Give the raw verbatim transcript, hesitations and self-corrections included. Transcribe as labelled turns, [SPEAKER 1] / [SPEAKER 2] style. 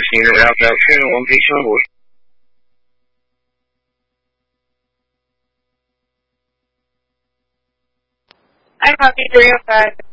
[SPEAKER 1] listening to Outback Funeral on Peace Highway.
[SPEAKER 2] I'm Hockey three oh five.